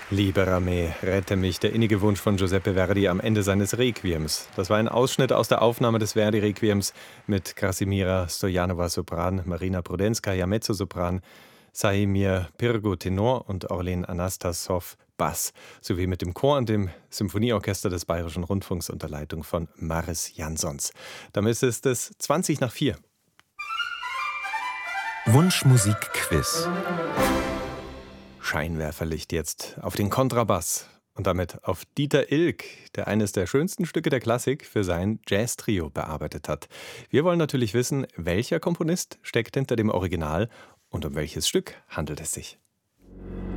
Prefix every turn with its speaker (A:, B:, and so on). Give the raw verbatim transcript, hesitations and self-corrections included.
A: Libera me, rette mich, der innige Wunsch von Giuseppe Verdi am Ende seines Requiems. Das war ein Ausschnitt aus der Aufnahme des Verdi-Requiems mit Krasimira Stojanova Sopran, Marina Prudenskaya Mezzosopran, Sahimir Pirgo Tenor und Orlen Anastassow Bass, sowie mit dem Chor und dem Symphonieorchester des Bayerischen Rundfunks unter Leitung von Maris Jansons. Damit ist es zwanzig nach vier.
B: Wunschmusik-Quiz.
A: Scheinwerferlicht jetzt auf den Kontrabass und damit auf Dieter Ilk, der eines der schönsten Stücke der Klassik für sein Jazz-Trio bearbeitet hat. Wir wollen natürlich wissen, welcher Komponist steckt hinter dem Original und um welches Stück handelt es sich.